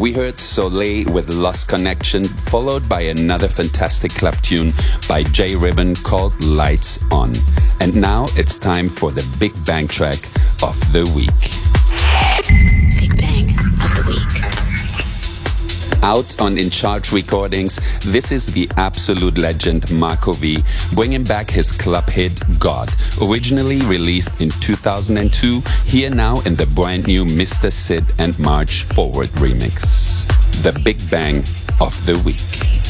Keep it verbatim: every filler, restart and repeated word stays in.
We heard Soleil with Lost Connection, followed by another fantastic club tune by Jay Ribbon called Lights On. And now it's time for the Big Bang track of the week. Big Bang of the week. Out on In Charge Recordings, this is the absolute legend Marco V bringing back his club hit God, originally released in two thousand two, here now in the brand new Mister Sid and March Forward remix. The Big Bang of the week.